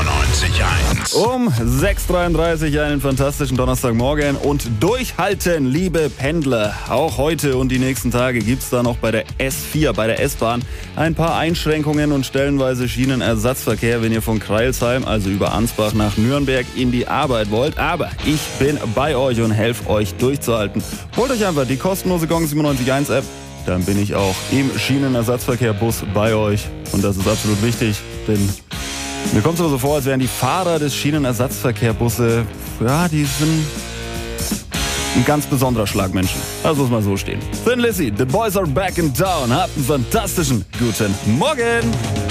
97.1. Um 6.33 Uhr einen fantastischen Donnerstagmorgen und durchhalten, liebe Pendler. Auch heute und die nächsten Tage gibt's da noch bei der S4, bei der S-Bahn, ein paar Einschränkungen und stellenweise Schienenersatzverkehr, wenn ihr von Crailsheim, also über Ansbach nach Nürnberg in die Arbeit wollt. Aber ich bin bei euch und helfe euch durchzuhalten. Holt euch einfach die kostenlose Gong 97.1 App. Dann bin ich auch im Schienenersatzverkehrbus bei euch. Und das ist absolut wichtig, denn mir kommt es aber so vor, als wären die Fahrer des Schienenersatzverkehrbusse, ja, die sind ein ganz besonderer Schlag Menschen. Das muss mal so stehen. Thin Lizzy, the boys are back in town. Habt einen fantastischen guten Morgen.